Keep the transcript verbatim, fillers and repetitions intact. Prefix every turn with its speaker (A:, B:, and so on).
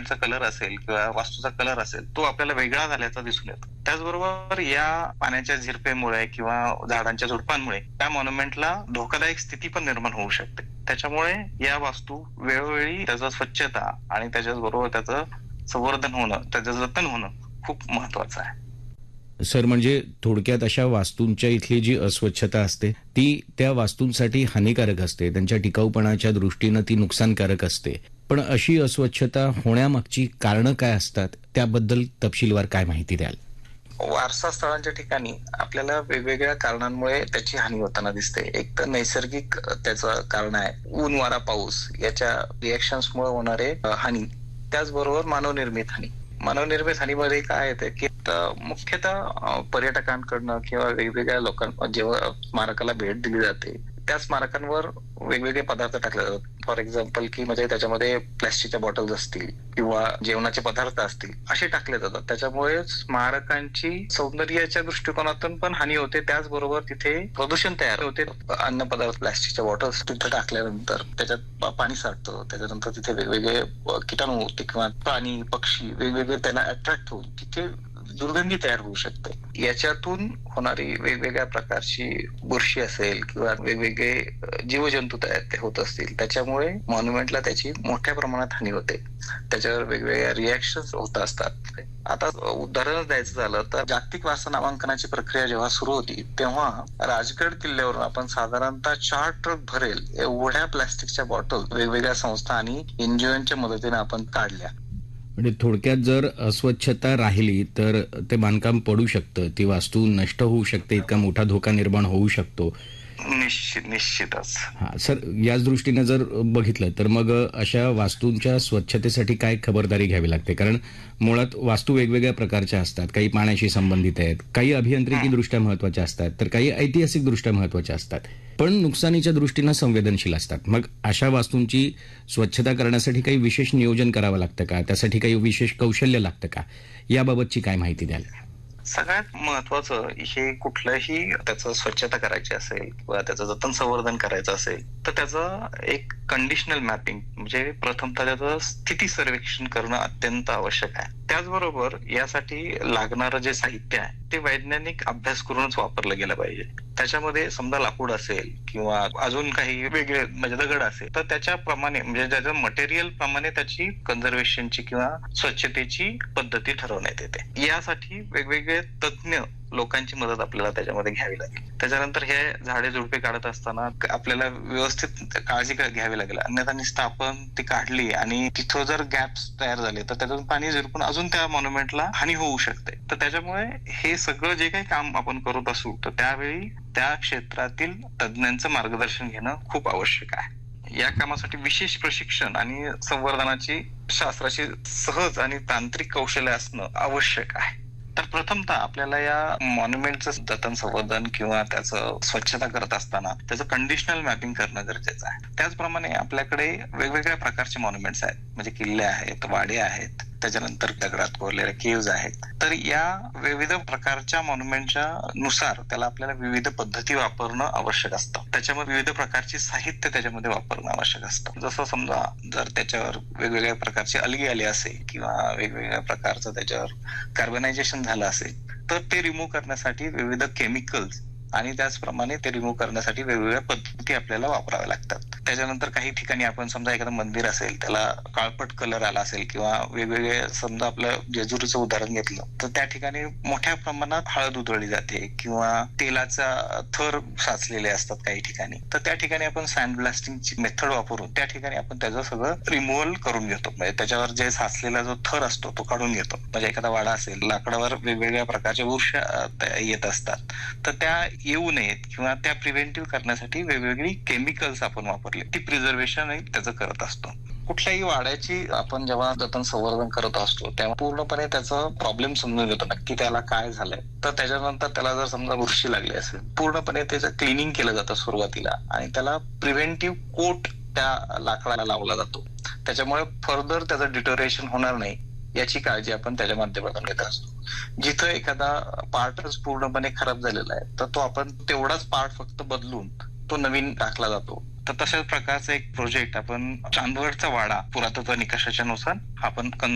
A: सिमेंटचा कलर असेल किंवा वास्तूचा कलर असेल तो आपल्याला वेगळा झाल्याचा दिसून येतो. त्याचबरोबर या पाण्याच्या झिरपेमुळे किंवा झाडांच्या झुडपांमुळे त्या मॉन्युमेंटला धोकादायक स्थिती पण निर्माण होऊ शकते. त्याच्यामुळे या वास्तू वेळोवेळी त्याचं स्वच्छता आणि त्याच्याचबरोबर त्याचं संवर्धन होणं, त्याचं जतन होणं खूप महत्वाचं आहे.
B: सर, म्हणजे थोडक्यात अशा वास्तूंच्या इथली जी अस्वच्छता असते ती त्या वास्तूंसाठी हानिकारक असते, त्यांच्या टिकाऊपणाच्या दृष्टीनं ती नुकसानकारक असते. पण अशी अस्वच्छता होण्यामागची कारणं काय असतात त्याबद्दल तपशीलवार काय माहिती द्याल?
A: वारसा स्थळांच्या ठिकाणी आपल्याला वेगवेगळ्या कारणांमुळे त्याची हानी होताना दिसते. एक तर नैसर्गिक त्याचं कारण आहे, ऊन वारा पाऊस याच्या रिएक्शन्समुळे होणारे हानी, त्याचबरोबर मानवनिर्मित हानी. मानवनिर्मित हानीमध्ये काय येते की मुख्यतः पर्यटकांकडनं किंवा वेगवेगळ्या लोकांना जेव्हा स्मारकाला भेट दिली जाते त्या स्मारकांवर वेगवेगळे पदार्थ टाकले जातात. फॉर एक्झाम्पल की म्हणजे त्याच्यामध्ये प्लॅस्टिकच्या बॉटल्स असतील किंवा जेवणाचे पदार्थ असतील असे टाकले जातात. त्याच्यामुळे स्मारकांची सौंदर्याच्या दृष्टिकोनातून पण हानी होते, त्याचबरोबर तिथे प्रदूषण तयार होते. अन्न पदार्थ प्लॅस्टिकच्या बॉटल्स तिथे टाकल्यानंतर त्याच्यात पाणी साठतं, त्याच्यानंतर तिथे वेगवेगळे किटाणू होते किंवा प्राणी पक्षी वेगवेगळे त्यांना अट्रॅक्ट होऊन तिथे दुर्गंधी तयार होऊ शकते. याच्यातून होणारी वेगवेगळ्या प्रकारची बुरशी असेल किंवा वेगवेगळे जीवजंतू तयार होत असतील, त्याच्यामुळे मॉन्युमेंटला त्याची मोठ्या प्रमाणात हानी होते. त्याच्यावर वेगवेगळ्या रिएक्शन्स होत असतात. आता उदाहरण द्यायचं झालं तर जागतिक वारसा नामांकनाची प्रक्रिया जेव्हा सुरू होती तेव्हा राजगड किल्ल्यावरून आपण साधारणतः चार ट्रक भरेल एवढ्या प्लॅस्टिकच्या बॉटल वेगवेगळ्या संस्था आणि एनजीओच्या मदतीने आपण काढल्या.
B: म्हणजे थोडक्यात जर अस्वच्छता राहिली तर ते बांधकाम पडू शकतं, ती वास्तू नष्ट होऊ शकते, इतका मोठा धोका निर्माण होऊ शकतो.
A: निश्चित निश्चितच
B: हा सर, याच दृष्टीने जर बघितलं तर मग अशा वास्तूंच्या स्वच्छतेसाठी काय खबरदारी घ्यावी लागते? कारण मुळात वास्तू वेगवेगळ्या प्रकारच्या असतात, काही पाण्याशी संबंधित आहेत, काही अभियांत्रिकी दृष्ट्या महत्वाच्या असतात, तर काही ऐतिहासिक दृष्ट्या महत्वाच्या असतात, पण नुकसानीच्या दृष्टीनं संवेदनशील असतात. मग अशा वास्तूंची स्वच्छता करण्यासाठी काही विशेष नियोजन करावं लागतं का? त्यासाठी काही विशेष कौशल्य लागतं का? याबाबतची काय माहिती द्याल?
A: सगळ्यात महत्वाचं हे कुठलंही त्याचं स्वच्छता करायची असेल किंवा त्याचं जतन संवर्धन करायचं असेल तर त्याचं एक कंडिशनल मॅपिंग म्हणजे प्रथमतः त्याचं स्थिती सर्वेक्षण करणं अत्यंत आवश्यक आहे. त्याचबरोबर यासाठी लागणारं जे साहित्य आहे ते वैज्ञानिक अभ्यास करूनच वापरलं गेलं पाहिजे. त्याच्यामध्ये समजा लाकूड असेल किंवा अजून काही वेगळे म्हणजे दगड असेल तर त्याच्याप्रमाणे म्हणजे त्याच्या मटेरियल प्रमाणे त्याची कन्झर्वेशनची किंवा स्वच्छतेची पद्धती ठरवण्यात येते. यासाठी वेगवेगळे तज्ञ लोकांची मदत आपल्याला त्याच्यामध्ये घ्यावी लागेल. त्याच्यानंतर हे झाडे झुडपे काढत असताना आपल्याला व्यवस्थित काळजी घ्यावी लागेल, अन्यथा नुसतं आपण ती काढली आणि तिथं जर गॅप्स तयार झाले तर त्यातून पाणी झिरपून अजून त्या मॉन्युमेंटला हानी होऊ शकते. तर त्याच्यामुळे हे सगळं जे काही काम आपण करत असू तर त्यावेळी त्या क्षेत्रातील तज्ञांचं मार्गदर्शन घेणं खूप आवश्यक आहे. या कामासाठी विशेष प्रशिक्षण आणि संवर्धनाची शास्त्राची सहज आणि तांत्रिक कौशल्य असणं आवश्यक आहे. तर प्रथमतः आपल्याला या मॉन्युमेंटचं जतन संवर्धन किंवा त्याचं स्वच्छता करत असताना त्याचं कंडिशनल मॅपिंग करणं गरजेचं आहे. त्याचप्रमाणे आपल्याकडे वेगवेगळ्या प्रकारचे मॉन्युमेंट्स आहेत, म्हणजे किल्ले आहेत, वाडे आहेत, त्याच्यानंतर दगडात कोरलेल्या केव्ज आहेत. तर या विविध प्रकारच्या मॉन्युमेंटच्या नुसार त्याला आपल्याला विविध पद्धती वापरणं आवश्यक असतं. त्याच्यामध्ये विविध प्रकारचे साहित्य त्याच्यामध्ये वापरणं आवश्यक असतं. जसं समजा जर त्याच्यावर वेगवेगळ्या प्रकारचे अलगी आले असेल किंवा वेगवेगळ्या प्रकारचं त्याच्यावर कार्बनायझेशन झालं असेल तर ते रिमूव्ह करण्यासाठी विविध केमिकल्स आणि त्याचप्रमाणे ते रिमूव्ह करण्यासाठी वेगवेगळ्या पद्धती आपल्याला वापराव्या लागतात. त्याच्यानंतर काही ठिकाणी आपण समजा एखादं मंदिर असेल त्याला काळपट कलर आला असेल किंवा वेगवेगळे समजा आपलं जेजुरीचं उदाहरण घेतलं तर त्या ठिकाणी मोठ्या प्रमाणात हळद उधळली जाते किंवा तेलाचा थर साचलेले असतात काही ठिकाणी. तर त्या ठिकाणी आपण सँड ब्लास्टिंगची मेथड वापरून त्या ठिकाणी आपण त्याचं सगळं रिमूव्हल करून घेतो. म्हणजे त्याच्यावर जे साचलेला जो थर असतो तो काढून घेतो. म्हणजे एखादा वाडा असेल, लाकडावर वेगवेगळ्या प्रकारच्या बुरशी येत असतात तर त्या येऊ नयेत किंवा त्या प्रिव्हेंटिव्ह करण्यासाठी वेगवेगळी केमिकल्स आपण वापरली ती प्रिझर्वेशन त्याचं करत असतो. कुठल्याही वाड्याची आपण जेव्हा जतन संवर्धन करत असतो तेव्हा पूर्णपणे त्याचा प्रॉब्लेम समजून घेतो नक्की त्याला काय झालंय. तर त्याच्यानंतर त्याला जर समजा बुरशी लागली असेल पूर्णपणे त्याचं क्लिनिंग केलं जातं सुरुवातीला आणि त्याला प्रिव्हेंटिव्ह कोट त्या लाकडाला लावला जातो. त्याच्यामुळे फर्दर त्याचं डिटोरेशन होणार नाही याची काळजी आपण त्याच्या माध्यमातून घेत असतो. जिथं एखादा पार्टच पूर्णपणे खराब झालेला आहे तर तो आपण तेवढाच पार्ट फक्त बदलून तो नवीन टाकला जातो. तर तशाच प्रकारचा एक प्रोजेक्ट आपण चांदवडचा वाडा पुरातत्व निकषाच्या नुसार आपण